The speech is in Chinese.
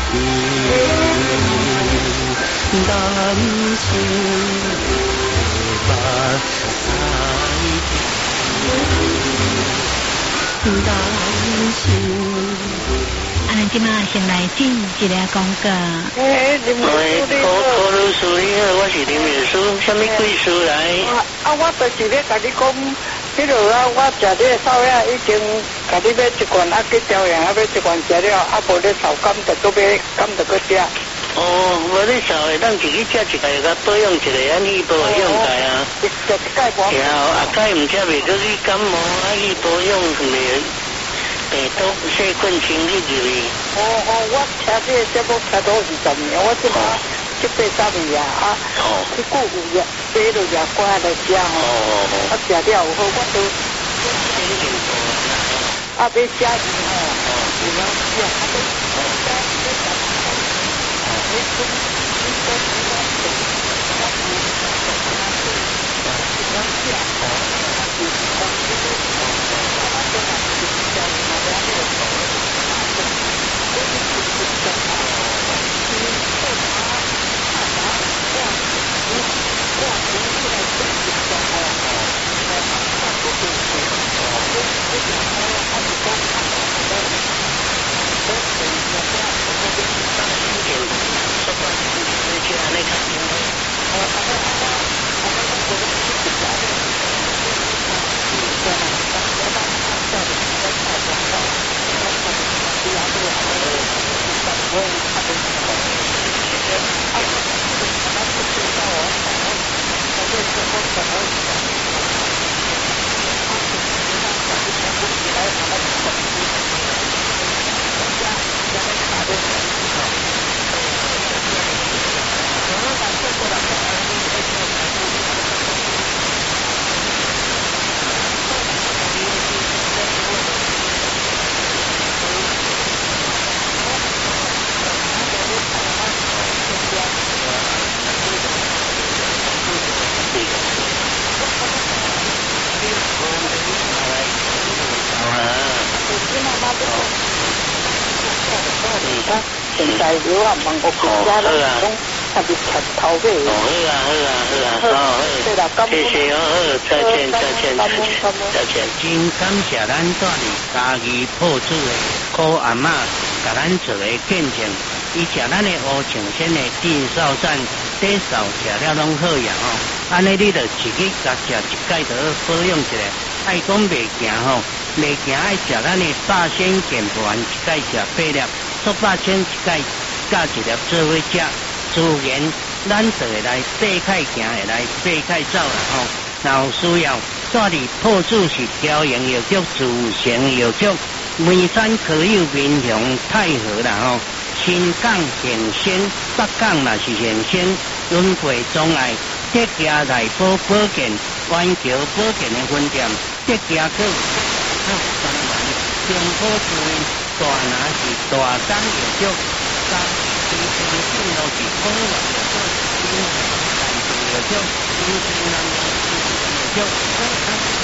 难想白菜难想。 咱即马先来进一个广告。 考律师你好，我是林律师，什么贵师来？ 我就是要甲你讲，迄落我食这个草药已经甲你买一罐，去调养，买一罐食了，无咧受感就搁买，感就搁食。 无咧受的，咱自己食一盖，甲保养一下，安尼保养盖啊。 食一盖无。 然后盖唔食袂，搁去感冒，去保养袂。病毒细菌清理入去。 我听这个节目听到20年，我即马7、8、10年去顾有药，买落药罐来食我食了有好，我都要食然后现在有问我国家人讲，特别吃头尾。 好， 对啦， 谢谢再见。 真感谢咱带嚟家己破主的苦阿嬷，甲咱做个见证。伊食咱的乌晴仙的定少散，底少食了拢好呀安尼你就自己甲食一盖就保养一下。爱讲袂行袂行爱食咱的八仙健盘一盖食8粒，做八仙一盖加1粒做伙食，自然咱就会来爬开行会来爬开走啦然后需要带嚟破主是调养药局自成药局，梅山可有面向太和啦新港现仙，北港嘛是现仙，轮回障碍，德家来保健，环球保健的分店，德家阁中坡村大拿是大港药局，三新城进路是公园药局，新港药局，新城南药局。